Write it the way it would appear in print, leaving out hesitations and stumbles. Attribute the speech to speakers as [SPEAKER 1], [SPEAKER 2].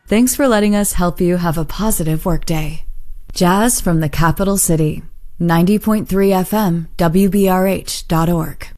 [SPEAKER 1] Thanks for letting us help you have a positive workday. Jazz from the capital city. 90.3 FM, WBRH.org.